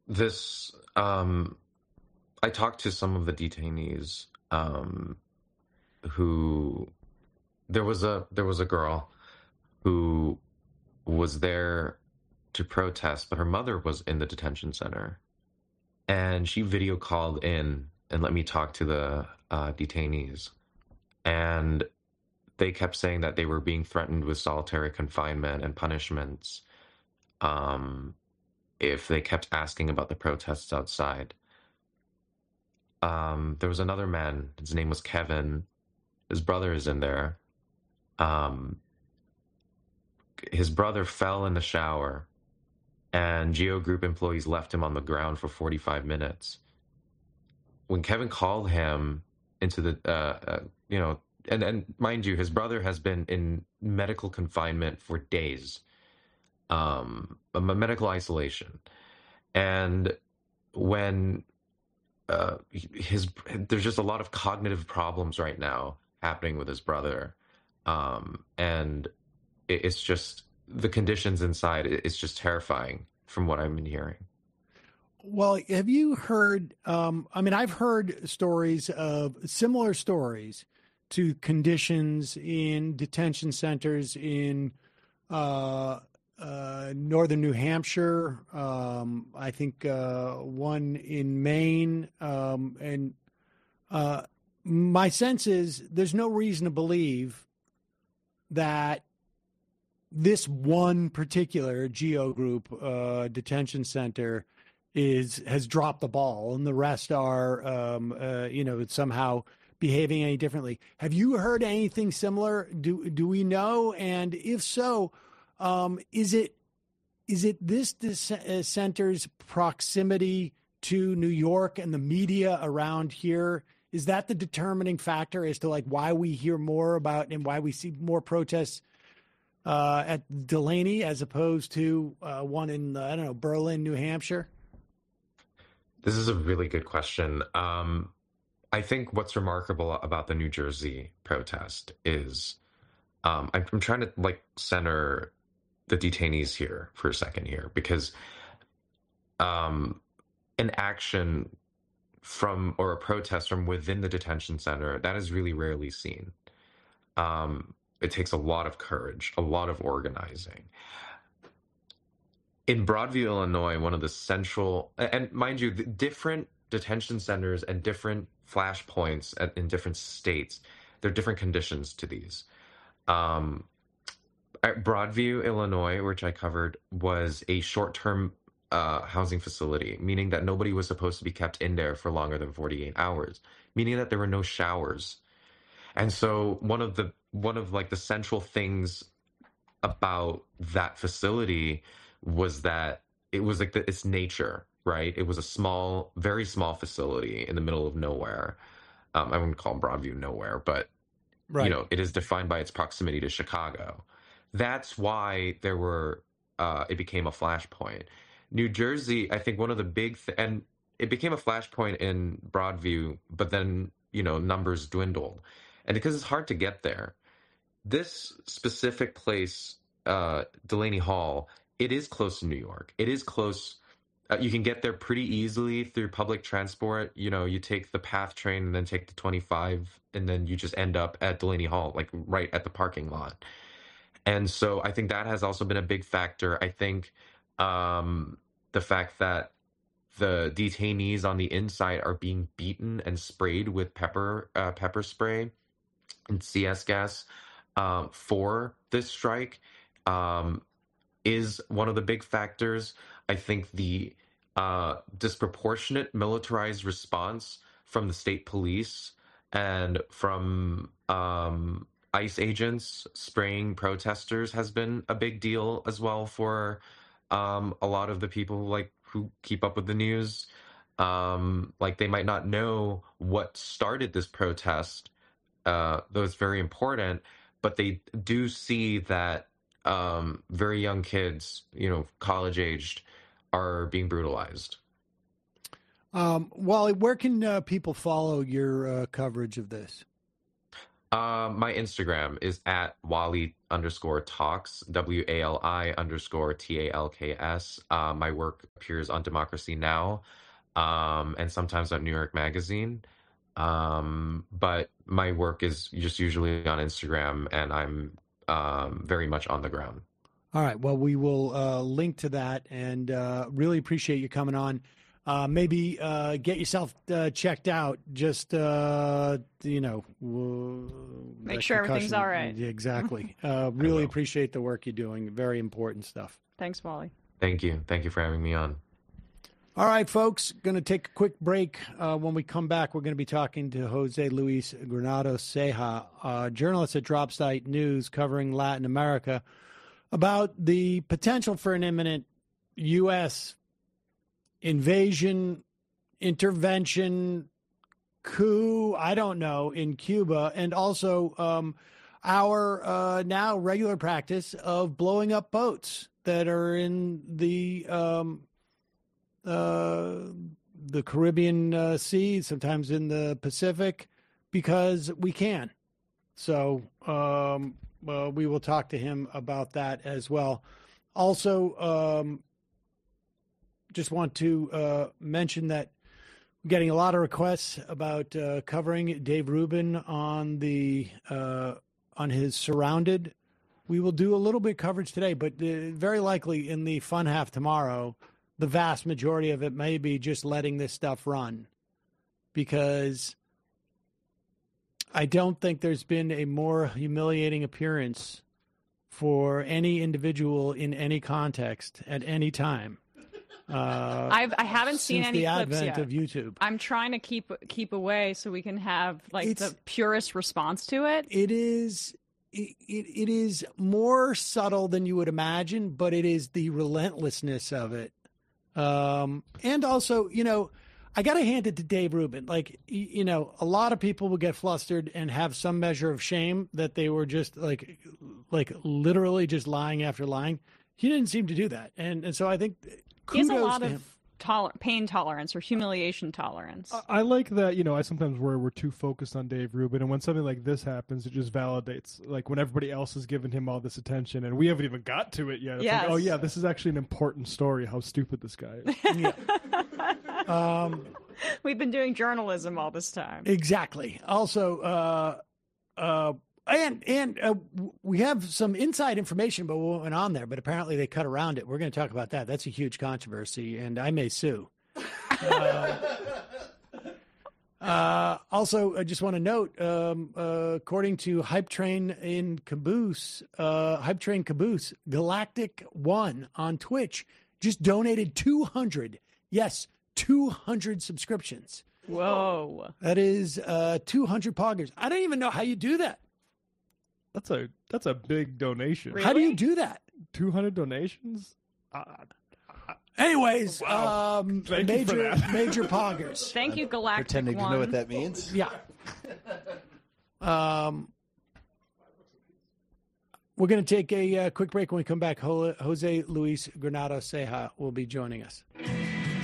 This, I talked to some of the detainees, who there was a girl who was there to protest, but her mother was in the detention center, and she video called in and let me talk to the detainees, and they kept saying that they were being threatened with solitary confinement and punishments, um, if they kept asking about the protests outside. There was another man. His name was Kevin. His brother is in there. Um, his brother fell in the shower, and Geo Group employees left him on the ground for 45 minutes. When Kevin called him into the, and mind you, his brother has been in medical confinement for days, medical isolation. And when his there's just a lot of cognitive problems right now happening with his brother, and it's just the conditions inside. It's just terrifying from what I've been hearing. Well, have you heard? I've heard stories of similar stories to conditions in detention centers in uh, northern New Hampshire. I think one in Maine, and uh, my sense is there's no reason to believe that this one particular Geo Group detention center is has dropped the ball, and the rest are, somehow behaving any differently. Have you heard anything similar? Do we know? And if so, is it this center's proximity to New York and the media around here? Is that the determining factor as to like why we hear more about and why we see more protests at Delaney as opposed to one in I don't know, Berlin, New Hampshire? This is a really good question. I think what's remarkable about the New Jersey protest is, I'm trying to like center the detainees here for a second here, because um, an action from or a protest from within the detention center, that is really rarely seen. It takes a lot of courage, a lot of organizing. In Broadview, Illinois, one of the central, and mind you, the different detention centers and different flashpoints in different states, there are different conditions to these. Um, at Broadview, Illinois, which I covered, was a short-term housing facility, meaning that nobody was supposed to be kept in there for longer than 48 hours, meaning that there were no showers. And so one of like the central things about that facility was that it was like its nature, right? It was a small, very small facility in the middle of nowhere. I wouldn't call Broadview nowhere, but Right. it is defined by its proximity to Chicago. That's why it became a flashpoint. New Jersey, I think one of the and it became a flashpoint in Broadview, but then, numbers dwindled. And because it's hard to get there, this specific place, Delaney Hall, it is close to New York. It is close. You can get there pretty easily through public transport. You take the PATH train and then take the 25, and then you just end up at Delaney Hall, like right at the parking lot. And so I think that has also been a big factor. I think the fact that the detainees on the inside are being beaten and sprayed with pepper spray and CS gas, for this strike, um, is one of the big factors. I think the disproportionate militarized response from the state police and from ICE agents spraying protesters has been a big deal as well for a lot of the people like who keep up with the news. Like they might not know what started this protest, though it's very important, but they do see that very young kids, college aged, are being brutalized. Wally, where can people follow your coverage of this? My Instagram is at Wally_talks, WALI_TALKS. My work appears on Democracy Now! And sometimes on New York Magazine. But my work is just usually on Instagram, and I'm very much on the ground. All right. Well, we will link to that, and really appreciate you coming on. Maybe get yourself checked out. Just make sure everything's all right. Exactly. Really appreciate the work you're doing. Very important stuff. Thanks, Wally. Thank you. Thank you for having me on. All right, folks. Going to take a quick break. When we come back, we're going to be talking to Jose Luis Granados Ceja, journalist at Dropsite News covering Latin America, about the potential for an imminent U.S. invasion, intervention, coup, I don't know, in Cuba, and also our now regular practice of blowing up boats that are in the Caribbean Sea, sometimes in the Pacific, because we can. So we will talk to him about that as well. Also, just want to mention that we're getting a lot of requests about covering Dave Rubin on his Surrounded. We will do a little bit of coverage today, but very likely in the fun half tomorrow, the vast majority of it may be just letting this stuff run, because I don't think there's been a more humiliating appearance for any individual in any context at any time. I haven't seen any the clips advent yet of YouTube. I'm trying to keep away so we can have the purest response to it. It is more subtle than you would imagine, but it is the relentlessness of it. And also, I got to hand it to Dave Rubin. A lot of people will get flustered and have some measure of shame that they were just like literally just lying after lying. He didn't seem to do that. And so I think he has a kudos lot to of him. pain tolerance or humiliation tolerance. I like that, I sometimes worry we're too focused on Dave Rubin, and when something like this happens, it just validates, like when everybody else has given him all this attention and we haven't even got to it yet. It's Yes. like, oh yeah, this is actually an important story, how stupid this guy is. Yeah. We've been doing journalism all this time. Exactly. Also, we have some inside information about what went on there, but apparently they cut around it. We're going to talk about that. That's a huge controversy, and I may sue. Also, I just want to note, according to Hype Train Caboose, Galactic One on Twitch just donated 200. Yes, 200 subscriptions. Whoa. That is 200 poggers. I don't even know how you do that. That's a big donation. Really? How do you do that? 200 donations? Anyways, Thank you for that. major poggers. Thank you, Galactic Pretending One. to know what that means? Yeah. We're going to take a quick break. When we come back, Jose Luis Granados Ceja will be joining us.